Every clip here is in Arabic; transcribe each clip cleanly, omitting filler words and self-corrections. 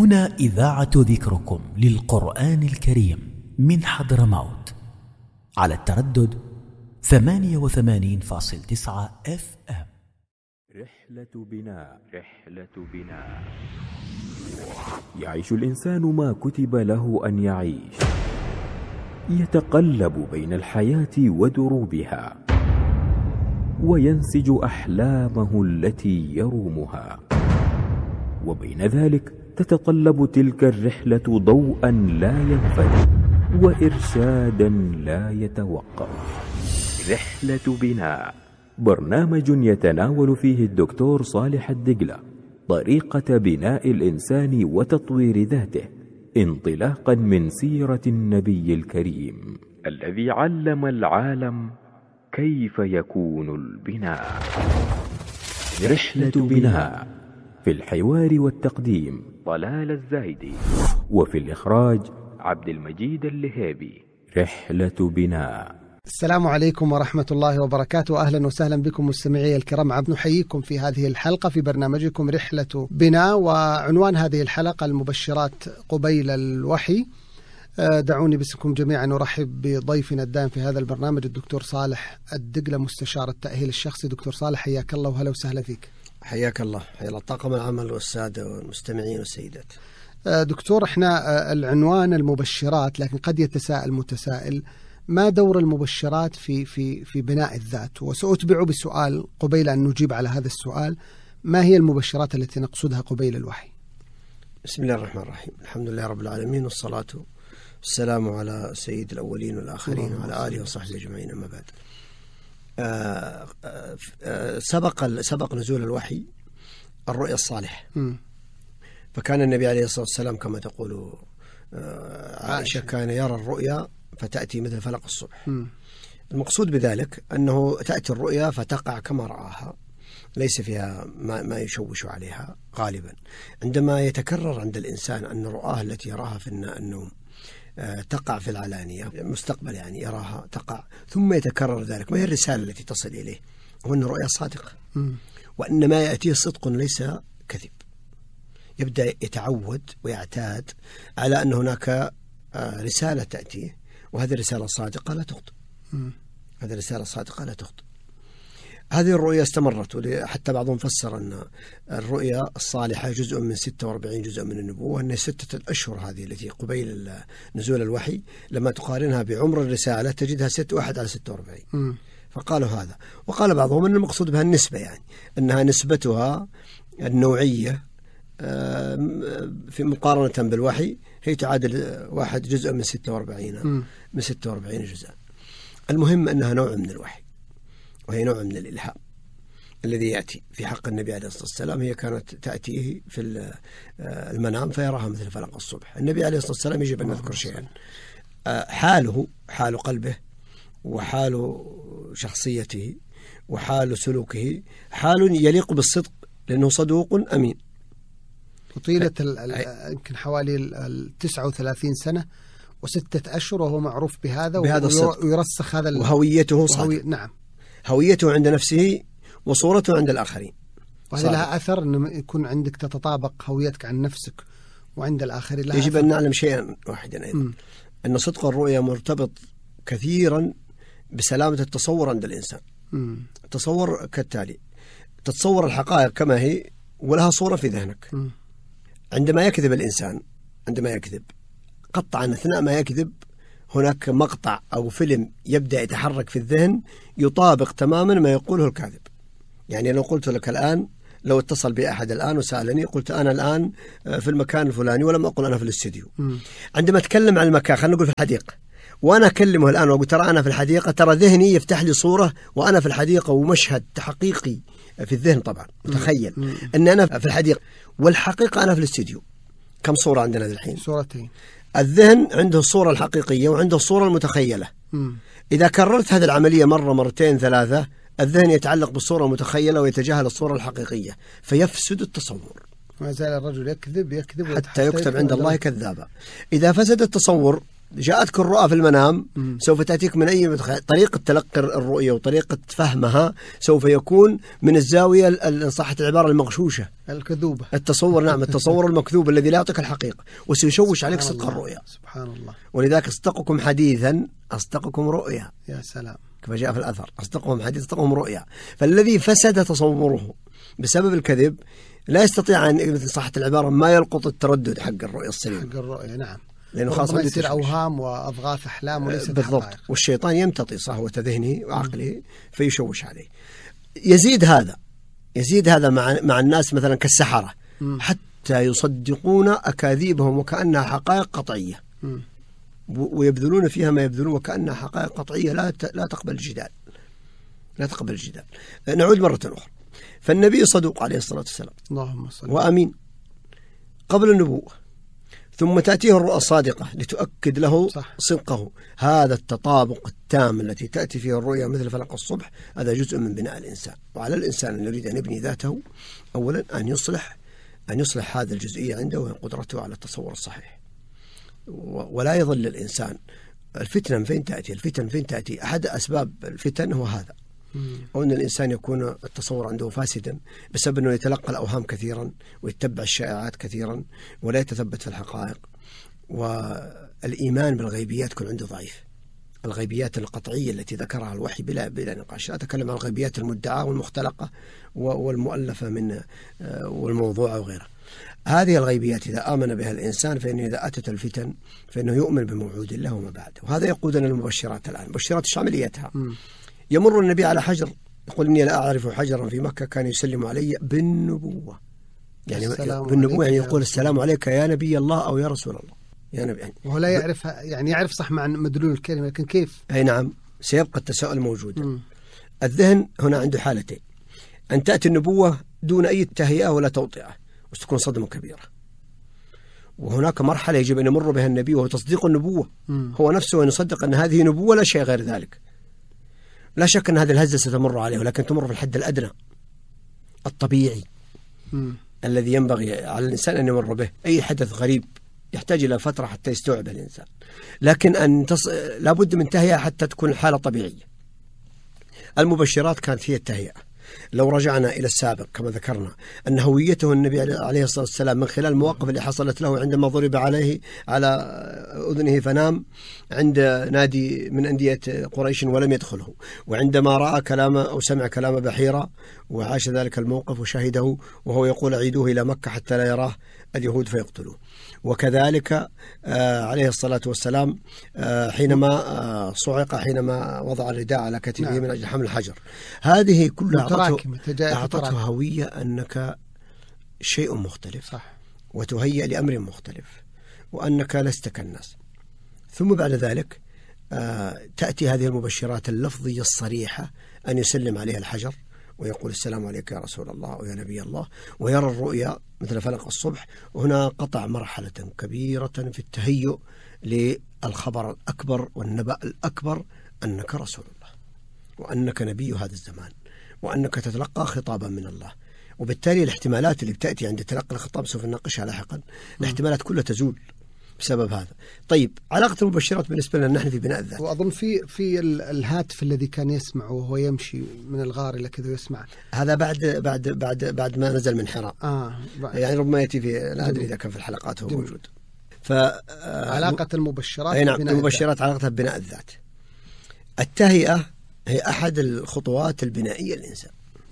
هنا إذاعة ذكركم للقرآن الكريم من حضرموت على التردد 88.9 FM. رحلة بناء. يعيش الإنسان ما كتب له أن يعيش، يتقلب بين الحياة ودروبها، وينسج أحلامه التي يرومها، وبين ذلك تتطلب تلك الرحلة ضوءا لا ينفد وإرشادا لا يتوقف. رحلة بناء، برنامج يتناول فيه الدكتور صالح الدقلة طريقة بناء الإنسان وتطوير ذاته، انطلاقا من سيرة النبي الكريم الذي علم العالم كيف يكون البناء. رحلة بناء، في الحوار والتقديم طلال الزايدي، وفي الإخراج عبد المجيد اللهيبي. رحلة بناء. السلام عليكم ورحمة الله وبركاته، أهلا وسهلا بكم مستمعي الكرام. نحييكم في هذه الحلقة في برنامجكم رحلة بناء، وعنوان هذه الحلقة المبشرات قبيل الوحي. دعوني باسمكم جميعا نرحب بضيفنا الدائم في هذا البرنامج الدكتور صالح الدقلة، مستشار التأهيل الشخصي. دكتور صالح، حياك الله وهلا وسهلا فيك. حياك الله، حيا الله طاقم العمل والسادة والمستمعين والسيدات. دكتور، احنا العنوان المبشرات، لكن قد يتساءل متسائل، ما دور المبشرات في بناء الذات؟ وسأتبع بسؤال قبيل أن نجيب على هذا السؤال: ما هي المبشرات التي نقصدها قبيل الوحي؟ بسم الله الرحمن الرحيم، الحمد لله رب العالمين، والصلاة والسلام على سيد الأولين والآخرين وعلى آله وصحبه أجمعين، أما بعد. سبق نزول الوحي الرؤيا الصالح. فكان النبي عليه الصلاة والسلام كما تقول عائشة كان يرى الرؤيا فتأتي مثل فلق الصبح. المقصود بذلك أنه تأتي الرؤيا فتقع كما رآها، ليس فيها ما يشوش عليها غالبا. عندما يتكرر عند الإنسان أن رؤاه التي يراها في النوم تقع في العلانية، مستقبل يعني يراها تقع، ثم يتكرر ذلك، ما هي الرسالة التي تصل إليه؟ هو أن الرؤيا صادقة، وأن ما يأتيه صدق ليس كذب. يبدأ يتعود ويعتاد على أن هناك رسالة تأتيه، وهذه الرسالة صادقة لا تخطئ. هذه الرسالة صادقة لا تخطئ. هذه الرؤيا استمرت، حتى بعضهم فسر أن الرؤيا الصالحة جزء من 46 جزء من النبوة، أن 6 أشهر هذه التي قبيل نزول الوحي لما تقارنها بعمر الرسالة تجدها 1 على 46. فقالوا هذا. وقال بعضهم أن المقصود بها النسبة، يعني أنها نسبتها النوعية في مقارنة بالوحي هي تعادل 1 جزء من 46 جزء. المهم أنها نوع من الوحي، وهي نوع من الإلهام الذي يأتي في حق النبي عليه الصلاة والسلام. هي كانت تأتيه في المنام فيراها مثل فلق الصبح. النبي عليه الصلاة والسلام يجب أن نذكر شيئا: حال قلبه، وحال شخصيته، وحال سلوكه حال يليق بالصدق، لأنه صدوق أمين. وطيلة يمكن حوالي 39 سنة و6 أشهر، وهو معروف بهذا ويرسخ هذا، وهويته صادق. نعم، هويته عند نفسه وصورته عند الآخرين. وهذا لها أثر أن يكون عندك تتطابق هويتك عن نفسك وعند الآخرين. يجب أن نعلم شيئا واحدا أيضا، أن صدق الرؤيا مرتبط كثيرا بسلامة التصور عند الإنسان. التصور كالتالي: تتصور الحقائق كما هي ولها صورة في ذهنك. عندما يكذب الإنسان، عندما يكذب قطعا أثناء ما يكذب هناك مقطع أو فيلم يبدأ يتحرك في الذهن يطابق تماما ما يقوله الكاذب. يعني لو قلت لك الآن، لو اتصل بي أحد الآن وسألني، قلت أنا الآن في المكان الفلاني ولم أقل أنا في الاستديو. عندما أتكلم عن المكان، خلينا نقول في الحديقة، وأنا أكلمه الآن وأقول ترى أنا في الحديقة، ترى ذهني يفتح لي صورة وأنا في الحديقة، ومشهد حقيقي في الذهن طبعا متخيل أن أنا في الحديقة، والحقيقة أنا في الاستديو. كم صورة عندنا الحين؟ صورتين. الذهن عنده الصورة الحقيقية وعنده الصورة المتخيلة. إذا كررت هذه العملية مرة، مرتين، 3، الذهن يتعلق بالصورة المتخيلة ويتجاهل الصورة الحقيقية، فيفسد التصور. ما زال الرجل يكذب حتى يكتب عند الله كذابا. إذا فسد التصور جاءتك الرؤى في المنام سوف تأتيك من أي طريقة تلقي الرؤية وطريقة فهمها سوف يكون من الزاوية إن صحت العبارة المغشوشة الكذوبة، التصور. نعم، التصور المكذوب الذي لا يعطيك الحقيقة وسيشوش عليك صدق الرؤيا. سبحان الله. ولذلك أصدقكم حديثا أصدقكم رؤيا. يا سلام، كما جاء في الأثر أصدقهم حديث أصدقهم رؤيا. فالذي فسد تصوره بسبب الكذب لا يستطيع أن مثل صحة العبارة ما يلقط التردد حق الرؤية السليمة، حق الرؤية. نعم، لأنه خاصة يصير أوهام وأضغاث أحلام وليس بالضبط حقائق. والشيطان يمتطي صهوة ذهنه وعقله فيشوش عليه. يزيد هذا مع الناس مثلا كالسحرة حتى يصدقون أكاذيبهم وكأنها حقائق قطعية، ويبذلون فيها ما يبذلون وكأنها حقائق قطعية لا تقبل الجدال. نعود مرة أخرى. فالنبي صدوق عليه الصلاة والسلام، اللهم صل، وأمين قبل النبوة، ثم تأتيه الرؤى الصادقة لتؤكد له صدقه. هذا التطابق التام التي تأتي فيه الرؤيا مثل فلق الصبح، هذا جزء من بناء الإنسان. وعلى الإنسان أن يريد أن يبني ذاته أولا أن يصلح هذه الجزئية عنده وهي قدرته على التصور الصحيح، ولا يظل الإنسان الفتن فين تأتي. أحد أسباب الفتن هو هذا، أو أن الإنسان يكون التصور عنده فاسدا بسبب أنه يتلقى الأوهام كثيرا ويتبع الشائعات كثيرا ولا يتثبت في الحقائق. والإيمان بالغيبيات يكون عنده ضعيف. الغيبيات القطعية التي ذكرها الوحي بلا نقاش، لا أتكلم عن الغيبيات المدعاة والمختلقة والمؤلفة من والموضوع وغيرها. هذه الغيبيات إذا آمن بها الإنسان فإنه إذا أتت الفتن فإنه يؤمن بموعود الله وما بعد. وهذا يقودنا للمبشرات الآن، مبشرات شامليتها. يمر النبي على حجر يقول إني لا أعرف حجرا في مكة كان يسلم علي بالنبوة، يعني بالنبوة يعني يقول السلام عليك يا نبي الله أو يا رسول الله، يا نبي. وهو لا يعرف، يعني يعرف صح مع مدلول الكلمة، لكن كيف؟ أي نعم، سيبقى التساؤل موجود. الذهن هنا عنده حالتين: أن تأتي النبوة دون أي تهيئة ولا توطئة وتكون صدمة كبيرة، وهناك مرحلة يجب أن يمر بها النبي وهو تصديق النبوة. هو نفسه أن يصدق أن هذه نبوة لا شيء غير ذلك. لا شك أن هذه الهزة ستمر عليه، ولكن تمر في الحد الأدنى الطبيعي الذي ينبغي على الإنسان أن يمر به. أي حدث غريب يحتاج إلى فترة حتى يستوعب الإنسان، لكن لابد من تهيئة حتى تكون الحالة طبيعية. المبشرات كانت هي التهيئة. لو رجعنا إلى السابق كما ذكرنا أن هويته النبي عليه الصلاة والسلام من خلال المواقف اللي حصلت له عندما ضرب عليه على أذنه فنام عند نادي من أندية قريش ولم يدخله، وعندما رأى كلام أو سمع كلام بحيرة وعاش ذلك الموقف وشهده وهو يقول عيدوه إلى مكة حتى لا يراه اليهود فيقتلوه. وكذلك عليه الصلاة والسلام حينما صعق حينما وضع الرداء على كتفه من أجل حمل الحجر. هذه كلها أعطته هوية أنك شيء مختلف، صح، وتهيأ لأمر مختلف، وأنك لست كالناس. ثم بعد ذلك تأتي هذه المبشرات اللفظية الصريحة أن يسلم عليها الحجر ويقول السلام عليك يا رسول الله ويا نبي الله، ويرى الرؤيا مثل فلق الصبح. وهنا قطع مرحلة كبيرة في التهيؤ للخبر الأكبر والنبأ الأكبر أنك رسول الله وأنك نبي هذا الزمان وأنك تتلقى خطابا من الله. وبالتالي الاحتمالات اللي بتأتي عند تلقي الخطاب سوف نناقشها لاحقا، الاحتمالات كلها تزول بسبب هذا. طيب، علاقة المبشرات بالنسبة لنا نحن في بناء الذات. وأظن في الهاتف الذي كان يسمع وهو يمشي من الغار إلى كذا يسمع، هذا بعد ما نزل من حراء. يعني ربما يأتي في، لا أدري إذا كان في الحلقات هو موجود. علاقة المبشرات المبشرات علاقتها ببناء الذات. التهيئة هي أحد الخطوات البنائية للإنسان.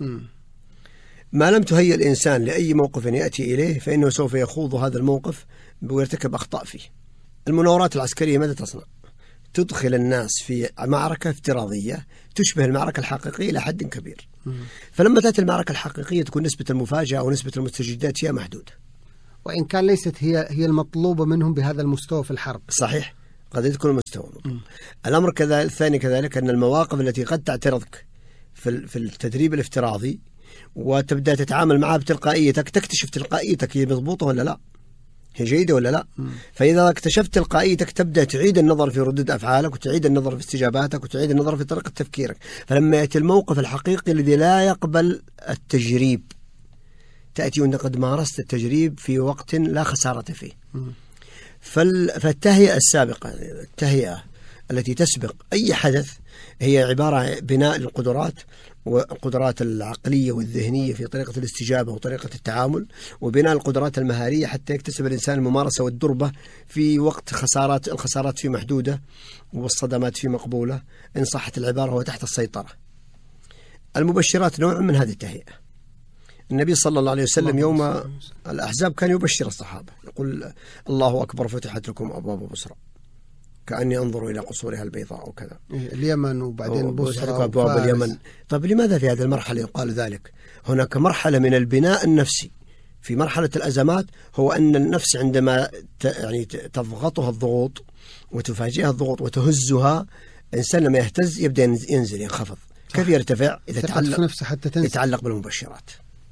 ما لم تهيئ الإنسان لأي موقف يأتي إليه فإنه سوف يخوض هذا الموقف ويرتكب أخطاء فيه. المناورات العسكرية ماذا تصنع؟ تدخل الناس في معركة افتراضية تشبه المعركة الحقيقية إلى حد كبير. فلما تأتي المعركة الحقيقية تكون نسبة المفاجأة أو نسبة المستجدات فيها محدودة، وإن كان ليست هي المطلوبة منهم بهذا المستوى في الحرب. صحيح، قد يكون المستوى. الأمر الثاني كذلك أن المواقف التي قد تعترضك في التدريب الافتراضي وتبدأ تتعامل معها بتلقائيتك، تكتشف تلقائيتك هي مضبوطة ولا لا، هي جيدة ولا لا. فإذا اكتشفت تلقائيتك تبدأ تعيد النظر في ردود أفعالك وتعيد النظر في استجاباتك وتعيد النظر في طريقة تفكيرك. فلما يأتي الموقف الحقيقي الذي لا يقبل التجريب تأتي وأنت قد مارست التجريب في وقت لا خسارة فيه. فالتهيئة السابقة، التهيئة التي تسبق أي حدث، هي عبارة عن بناء القدرات والقدرات العقلية والذهنية في طريقة الاستجابة وطريقة التعامل، وبناء القدرات المهارية حتى يكتسب الإنسان الممارسة والدربة في وقت الخسارات في محدودة والصدمات في مقبولة، إن صحت العبارة هو تحت السيطرة. المبشرات نوع من هذه التهيئة. النبي صلى الله عليه وسلم يوم الأحزاب كان يبشر الصحابة، يقول الله أكبر فتحت لكم أبواب بصرى كأني أنظر إلى قصورها البيضاء وكذا، اليمن وبعدين بصرى وأبواب اليمن. طيب لماذا في هذه المرحلة يقال ذلك؟ هناك مرحلة من البناء النفسي في مرحلة الأزمات، هو أن النفس عندما يعني تضغطها الضغوط وتفاجئها الضغوط وتهزها، الإنسان لما يهتز يبدأ ينزل ينخفض. كيف يرتفع؟ إذا يتعلق بالمبشرات.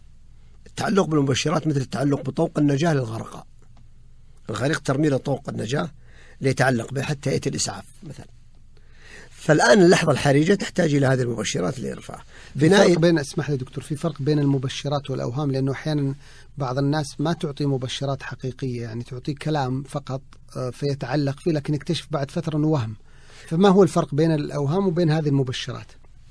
التعلق بالمبشرات مثل التعلق بطوق النجاة للغرقاء. الغريق ترمي له طوق النجاة ليتعلق به حتى يأتي الإسعاف مثلا. فالآن اللحظة الحرجة تحتاج إلى هذه المبشرات لإرفاع. اسمح لي دكتور، في فرق بين المبشرات والأوهام، لأنه أحيانا بعض الناس ما تعطي مبشرات حقيقية، يعني تعطي كلام فقط فيتعلق فيه، لكن يكتشف بعد فترة أنه وهم. فما هو الفرق بين الأوهام وبين هذه المبشرات؟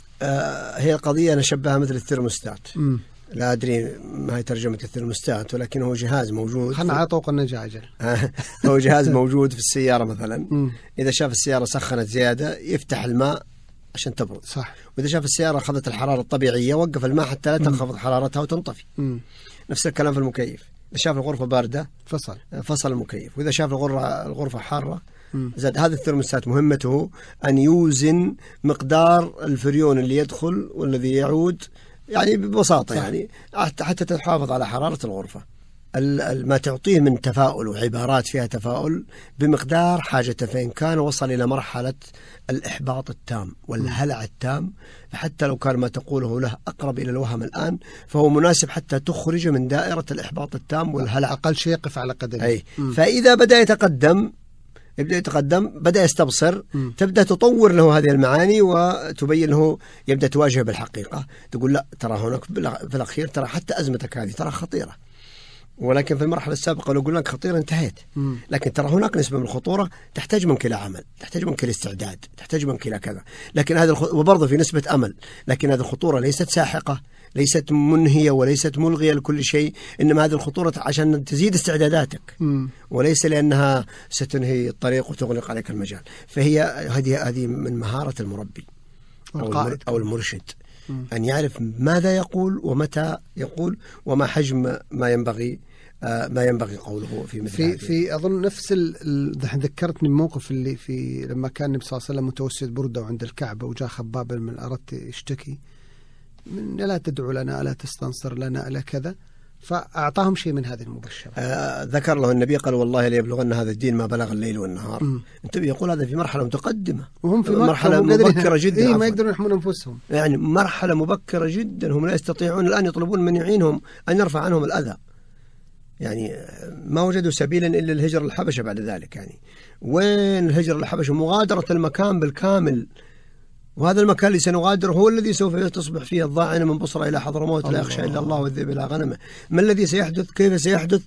هي قضية أنا شبهها مثل الثيرموستات. لا أدري ما هي ترجمة الثيرموستات، ولكن هو جهاز موجود. خلنا على طوق النجاة أجل. هو جهاز موجود في السيارة مثلا. إذا شاف السيارة سخنت زيادة يفتح الماء عشان تبرد. صح. وإذا شاف السيارة أخذت الحرارة الطبيعية وقف الماء حتى لا تنخفض حرارتها وتنطفي. نفس الكلام في المكيف. إذا شاف الغرفة باردة فصل المكيف، وإذا شاف الغرفة حارة زاد. هذا الثيرموستات مهمته أن يوزن مقدار الفريون اللي يدخل والذي يعود، يعني ببساطة. صح. يعني حتى تحافظ على حرارة الغرفة. ما تعطيه من تفاؤل وعبارات فيها تفاؤل بمقدار حاجته، فإن كان وصل إلى مرحلة الإحباط التام والهلع التام، فحتى لو كان ما تقوله له أقرب إلى الوهم الآن، فهو مناسب حتى تخرج من دائرة الإحباط التام والهلع. أقل شيء يقف على قدمه. أي. فإذا بدأ يتقدم بدأ يستبصر، تبدأ تطور له هذه المعاني وتبين له، يبدأ تواجه بالحقيقة، تقول لا ترى هناك في الأخير ترى حتى أزمتك هذه ترى خطيرة، ولكن في المرحلة السابقة لو قلنا لك خطيرة انتهيت، لكن ترى هناك نسبة من الخطورة تحتاج منك إلى عمل، تحتاج منك إلى استعداد، تحتاج منك إلى كذا. لكن وبرضه في نسبة أمل، لكن هذه الخطورة ليست ساحقة، ليست منهية وليست ملغية لكل شيء، إنما هذه الخطورة عشان تزيد استعداداتك وليس لأنها ستنهي الطريق وتغلق عليك المجال. فهي هذه من مهارة المربي أو المرشد، أن يعرف ماذا يقول ومتى يقول وما حجم ما ينبغي قوله في مثل هذه. في أظن نفس ذكرتني بموقف اللي في لما كان النبي صلى الله عليه وسلم متوسد بردة عند الكعبة، وجاء خباب من الأرض يشتكي من ألا تدعو لنا، ألا تستنصر لنا، ألا كذا، فأعطاهم شيء من هذه المبشرة. ذكر له النبي قال والله ليبلغن هذا الدين ما بلغ الليل والنهار. انتبه، يقول هذا في مرحلة متقدمة، وهم في مرحلة مبكرة جدا. ما يقدرون يحمون أنفسهم، يعني مرحلة مبكرة جدا، هم لا يستطيعون الآن، يطلبون من يعينهم أن يرفع عنهم الأذى. يعني ما وجدوا سبيلا إلا الهجرة الحبشة بعد ذلك. يعني وين الهجرة الحبشة؟ مغادرة المكان بالكامل، وهذا المكان اللي سنغادر هو الذي سوف تصبح فيه الضاعنة من بصرة إلى حضرموت لا يخشى إلا الله والذئب إلى غنمه. ما الذي سيحدث؟ كيف سيحدث؟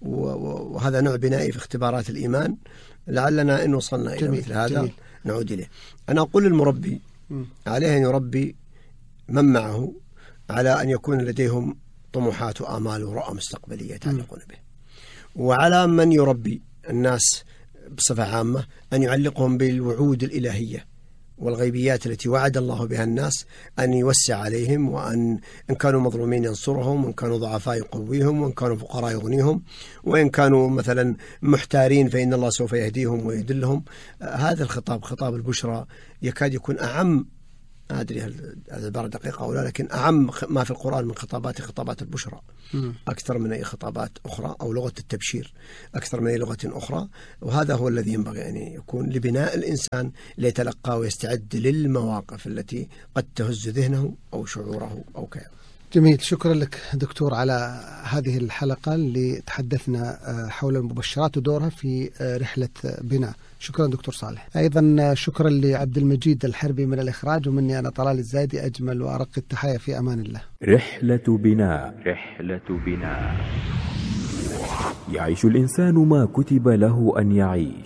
وهذا نوع بنائي في اختبارات الإيمان، لعلنا إن وصلنا إلى مثل هذا نعود إليه. أنا أقول للمربي عليه أن يربي من معه على أن يكون لديهم طموحات وآمال ورؤى مستقبلية يتعلقون به، وعلى من يربي الناس بصفة عامة أن يعلقهم بالوعود الإلهية والغيبيات التي وعد الله بها الناس، أن يوسع عليهم، وأن إن كانوا مظلومين ينصرهم، وإن كانوا ضعفاء يقويهم، وإن كانوا فقراء يغنيهم، وإن كانوا مثلا محتارين فإن الله سوف يهديهم ويدلهم. هذا الخطاب، خطاب البشرى، يكاد يكون أعم، أدري هل العبارة دقيقة أو لا، لكن أعم ما في القرآن من خطابات البشرى، أكثر من أي خطابات أخرى، أو لغة التبشير أكثر من أي لغة أخرى. وهذا هو الذي ينبغي أن يكون لبناء الإنسان ليتلقى ويستعد للمواقف التي قد تهز ذهنه أو شعوره أو كيانه. جميل، شكرا لك دكتور على هذه الحلقة اللي تحدثنا حول المبشرات ودورها في رحلة بناء. شكرا دكتور صالح. أيضا شكرا لعبد المجيد الحربي من الإخراج، ومني أنا طلال الزايدي أجمل وأرق التحايا، في أمان الله. رحلة بناء. يعيش الإنسان ما كتب له أن يعيش،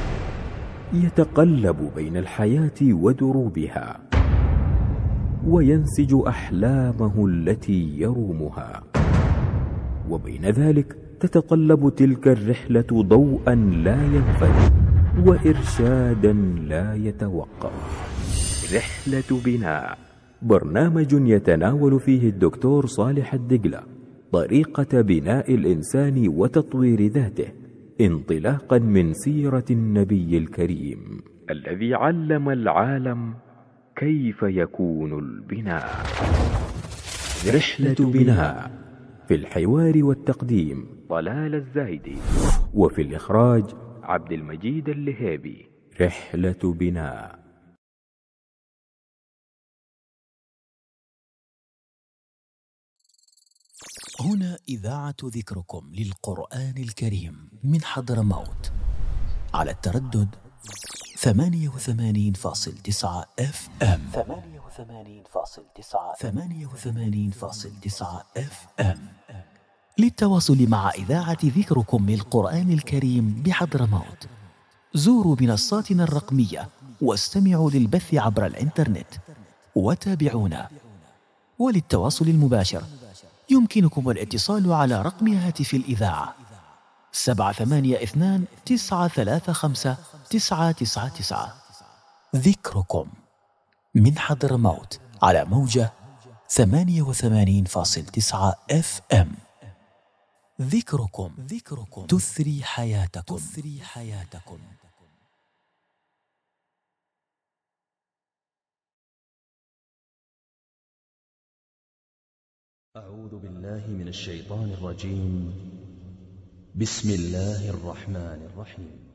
يتقلب بين الحياة ودروبها، وينسج أحلامه التي يرومها، وبين ذلك تتقلب تلك الرحلة ضوءا لا ينفد وإرشادا لا يتوقف. رحلة بناء، برنامج يتناول فيه الدكتور صالح الدقلة طريقة بناء الإنسان وتطوير ذاته، انطلاقا من سيرة النبي الكريم الذي علم العالم كيف يكون البناء. رحلة بناء، في الحوار والتقديم طلال الزايدي، وفي الإخراج عبد المجيد اللهيبي. رحلة بناء. هنا إذاعة ذكركم للقرآن الكريم من حضرموت على التردد 88.9 FM. 88.9 FM. للتواصل مع إذاعة ذكركم للقرآن الكريم بحضرموت زوروا منصاتنا الرقمية واستمعوا للبث عبر الإنترنت وتابعونا. وللتواصل المباشر يمكنكم الاتصال على رقم هاتف الإذاعة 782-935-999. ذكركم من حضرموت على موجة 88.9 FM. ذكركم تثري حياتكم. أعوذ بالله من الشيطان الرجيم. بسم الله الرحمن الرحيم.